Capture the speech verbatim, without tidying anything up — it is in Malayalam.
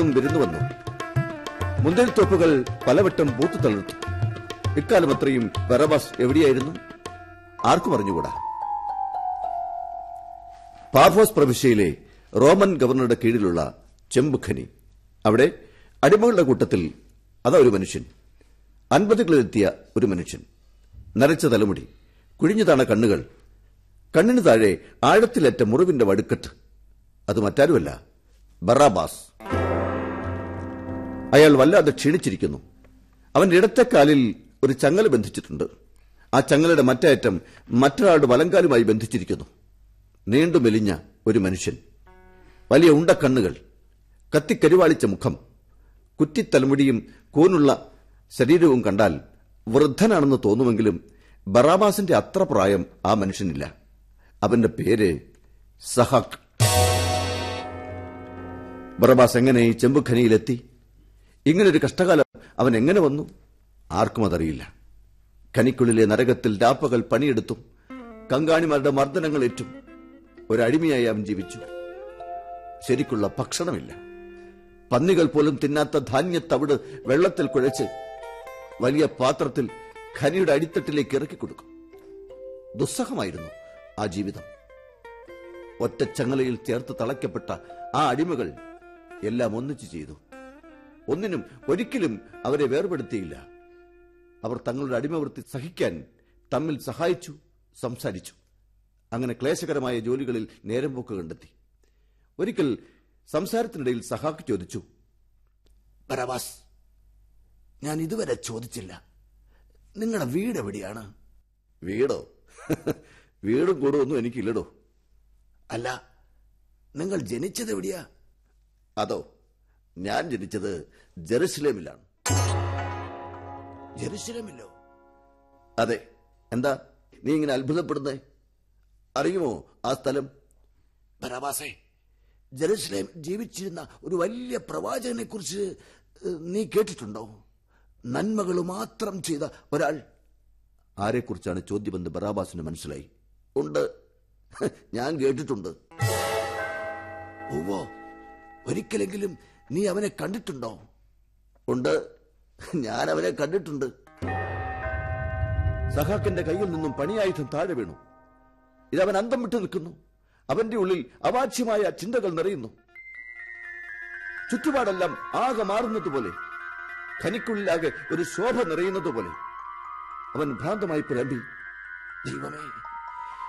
വിരുന്നു വന്നു. മുന്തിരിത്തോപ്പുകൾ പലവട്ടം പൂത്തു തളിർത്തു. ഇക്കാലം അത്രയും ബറബാസ് എവിടെയായിരുന്നു? ആർക്കും അറിഞ്ഞുകൂടാ. പാഫോസ് പ്രവിശ്യയിലെ റോമൻ ഗവർണറുടെ കീഴിലുള്ള ചെമ്പുഖനി. അവിടെ അടിമകളുടെ കൂട്ടത്തിൽ അതാ ഒരു മനുഷ്യൻ, അൻപതുകളിലെത്തിയ ഒരു മനുഷ്യൻ, നരച്ച തലമുടി, കുഴിഞ്ഞുതാണ കണ്ണുകൾ, കണ്ണിന് താഴെ ആഴത്തിലേറ്റ മുറിവിന്റെ വടുക്കട്ട്. അത് മറ്റാരുമല്ല, ബറാബാസ്. അയാൾ വല്ലാതെ ക്ഷീണിച്ചിരിക്കുന്നു. അവന്റെ ഇടത്തെ കാലിൽ ഒരു ചങ്ങല ബന്ധിച്ചിട്ടുണ്ട്. ആ ചങ്ങലയുടെ മറ്റേ അറ്റം മറ്റൊരാളുടെ വലങ്കാലുമായി ബന്ധിച്ചിരിക്കുന്നു. നീണ്ടു മെലിഞ്ഞ ഒരു മനുഷ്യൻ, വലിയ ഉണ്ടക്കണ്ണുകൾ, കത്തിക്കരുവാളിച്ച മുഖം, കുറ്റിത്തലമുടിയും കൂനുള്ള ശരീരവും കണ്ടാൽ വൃദ്ധനാണെന്ന് തോന്നുമെങ്കിലും ബറാബാസിന്റെ അത്ര പ്രായം ആ മനുഷ്യനില്ല. അവന്റെ പേര് സഹാക്ക്. ബറാബാസ് എങ്ങനെ ഈ ചെമ്പുഖനിയിലെത്തി? ഇങ്ങനൊരു കഷ്ടകാലം അവൻ എങ്ങനെ വന്നു? ആർക്കും അതറിയില്ല. ഖനിക്കുള്ളിലെ നരകത്തിൽ രാപ്പകൽ പണിയെടുത്തും കങ്കാണിമാരുടെ മർദ്ദനങ്ങളേറ്റും ഒരടിമയായി അവൻ ജീവിച്ചു. ശരിക്കുള്ള ഭക്ഷണമില്ല. പന്നികൾ പോലും തിന്നാത്ത ധാന്യത്തവിട് വെള്ളത്തിൽ കുഴച്ച് വലിയ പാത്രത്തിൽ ഖനിയുടെ അടിത്തട്ടിലേക്ക് ഇറക്കി കൊടുക്കും. ദുസ്സഹമായിരുന്നു ആ ജീവിതം. ഒറ്റച്ചങ്ങലയിൽ ചേർത്ത് തളയ്ക്കപ്പെട്ട ആ അടിമകൾ എല്ലാം ഒന്നിച്ചു ചെയ്തു. ഒന്നിനും ഒരിക്കലും അവരെ വേർപെടുത്തിയില്ല. അവർ തങ്ങളുടെ അടിമവൃത്തി സഹിക്കാൻ തമ്മിൽ സഹായിച്ചു, സംസാരിച്ചു. അങ്ങനെ ക്ലേശകരമായ ജോലികളിൽ നേരം പോക്ക് കണ്ടെത്തി. ഒരിക്കൽ സംസാരത്തിനിടയിൽ സഹാക്ക് ചോദിച്ചു, ബറാബാസ്, ഞാൻ ഇതുവരെ ചോദിച്ചില്ല, നിങ്ങളുടെ വീട് എവിടെയാണ്? വീടോ? വീടും കൂടും ഒന്നും എനിക്കില്ലടോ. അല്ല, നിങ്ങൾ ജനിച്ചത് എവിടെയാ? അതോ, ഞാൻ ജനിച്ചത് ജെറുസലേമിലാണ്. ജെറുസലേമിലോ? അതെ. എന്താ നീ ഇങ്ങനെ അത്ഭുതപ്പെടുന്നേ? അറിയുമോ ആ സ്ഥലം? ബറാബാസേ, ജെറുസലേം ജീവിച്ചിരുന്ന ഒരു വലിയ പ്രവാചകനെ കുറിച്ച് നീ കേട്ടിട്ടുണ്ടോ? നന്മകൾ മാത്രം ചെയ്ത ഒരാൾ. ആരെക്കുറിച്ചാണ് ചോദ്യമെന്ന് ബറാബാസിന് മനസ്സിലായി. ഉണ്ട്, ഞാൻ കേട്ടിട്ടുണ്ട്. ഓവോ, ഒരിക്കലെങ്കിലും നീ അവനെ കണ്ടിട്ടുണ്ടോ? ഉണ്ട്, ഞാൻ അവനെ കണ്ടിട്ടുണ്ട്. സഹാക്കിന്റെ കയ്യിൽ നിന്നും പണിയായുധം താഴെ വീണു. ഇതവൻ അന്തം വിട്ടു നിൽക്കുന്നു. അവന്റെ ഉള്ളിൽ അവാച്യമായ ചിന്തകൾ നിറയുന്നു. ചുറ്റുപാടെല്ലാം ആകെ മാറുന്നത് പോലെ, ഖനിക്കുള്ളിലാകെ ഒരു ശോഭ നിറയുന്നത് പോലെ. അവൻ ഭ്രാന്തമായി പുലമ്പി, ദൈവമേ,